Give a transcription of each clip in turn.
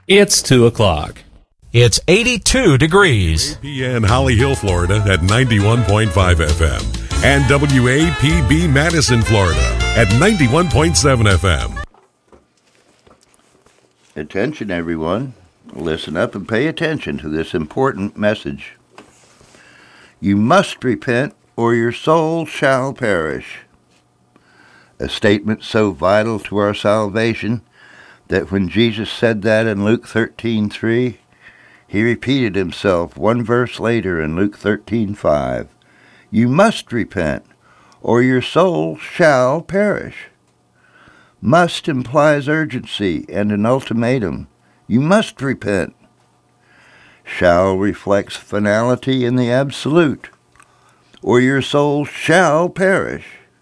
It's 2 o'clock. It's 82 degrees. APN Holly Hill, Florida at 91.5 FM. And WAPB Madison, Florida at 91.7 FM. Attention, everyone. Listen up and pay attention to this important message. You must repent or your soul shall perish. A statement so vital to our salvation that when Jesus said that in Luke 13:3, he repeated himself one verse later in Luke 13:5. You must repent, or your soul shall perish. Must implies urgency and an ultimatum. You must repent. Shall reflects finality in the absolute, or your soul shall perish.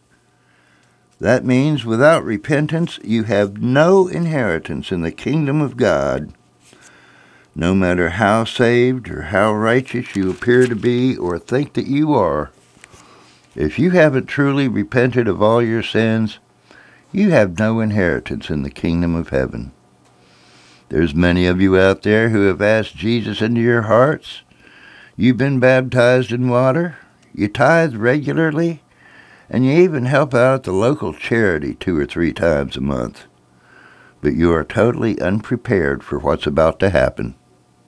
That means without repentance, you have no inheritance in the kingdom of God. No matter how saved or how righteous you appear to be or think that you are, if you haven't truly repented of all your sins, you have no inheritance in the kingdom of heaven. There's many of you out there who have asked Jesus into your hearts. You've been baptized in water, you tithe regularly, and you even help out at the local charity 2 or 3 times a month. But you are totally unprepared for what's about to happen.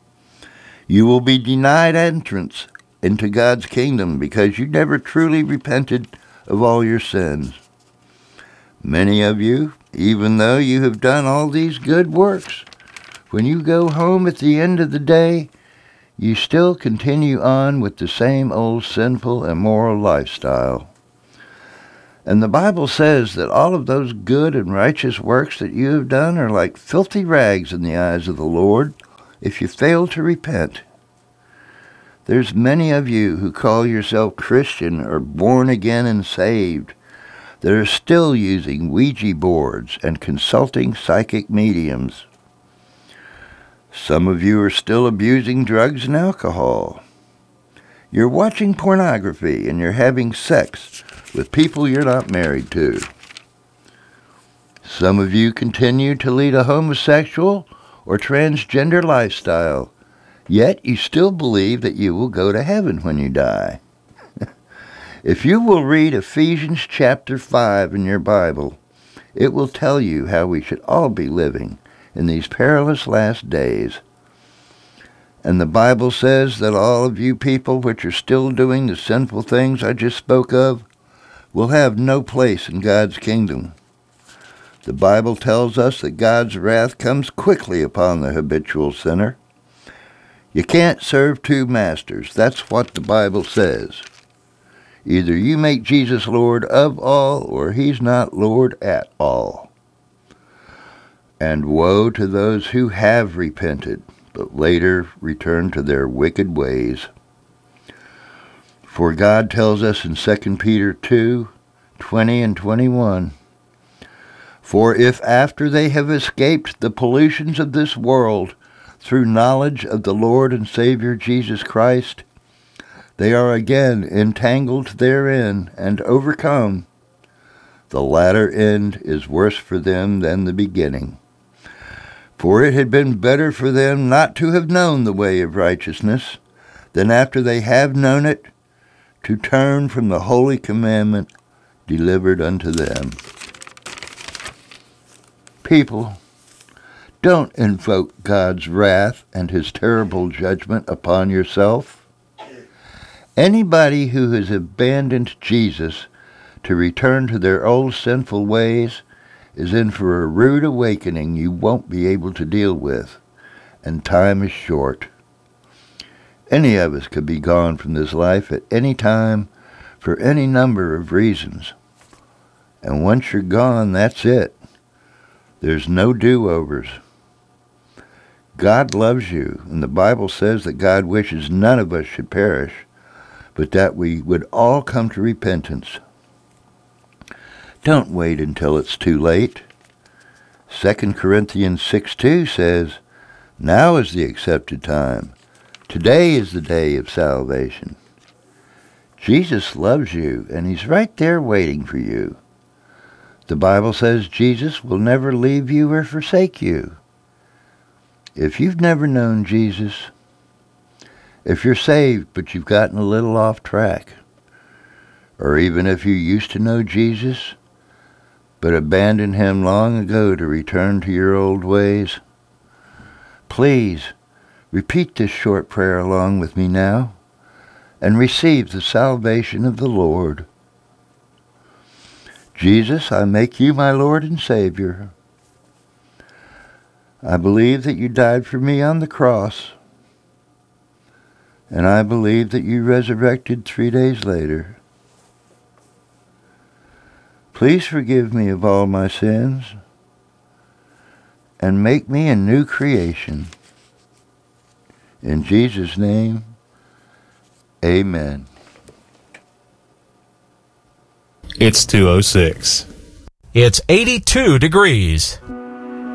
You will be denied entrance into God's kingdom because you never truly repented of all your sins. Many of you, even though you have done all these good works, when you go home at the end of the day, you still continue on with the same old sinful, immoral lifestyle. And the Bible says that all of those good and righteous works that you have done are like filthy rags in the eyes of the Lord if you fail to repent. There's many of you who call yourself Christian or born again and saved that are still using Ouija boards and consulting psychic mediums. Some of you are still abusing drugs and alcohol. You're watching pornography and you're having sex with people you're not married to. Some of you continue to lead a homosexual or transgender lifestyle, yet you still believe that you will go to heaven when you die. If you will read Ephesians chapter 5 in your Bible, it will tell you how we should all be living in these perilous last days. And the Bible says that all of you people which are still doing the sinful things I just spoke of will have no place in God's kingdom. The Bible tells us that God's wrath comes quickly upon the habitual sinner. You can't serve 2 masters. That's what the Bible says. Either you make Jesus Lord of all, or he's not Lord at all. And woe to those who have repented, but later return to their wicked ways. For God tells us in 2 Peter 2:20 and 21, For if after they have escaped the pollutions of this world through knowledge of the Lord and Savior Jesus Christ, they are again entangled therein and overcome, the latter end is worse for them than the beginning. For it had been better for them not to have known the way of righteousness than after they have known it, to turn from the holy commandment delivered unto them. People, don't invoke God's wrath and his terrible judgment upon yourself. Anybody who has abandoned Jesus to return to their old sinful ways is in for a rude awakening you won't be able to deal with, and time is short. Any of us could be gone from this life at any time for any number of reasons. And once you're gone, that's it. There's no do-overs. God loves you, and the Bible says that God wishes none of us should perish, but that we would all come to repentance. Don't wait until it's too late. 2 Corinthians 6:2 says, Now is the accepted time. Today is the day of salvation. Jesus loves you, and he's right there waiting for you. The Bible says Jesus will never leave you or forsake you. If you've never known Jesus, if you're saved but you've gotten a little off track, or even if you used to know Jesus but abandoned him long ago to return to your old ways, please repeat this short prayer along with me now and receive the salvation of the Lord. Jesus, I make you my Lord and Savior. I believe that you died for me on the cross, and I believe that you resurrected 3 days later. Please forgive me of all my sins and make me a new creation. In Jesus' name, amen. It's 2:06. It's 82 degrees.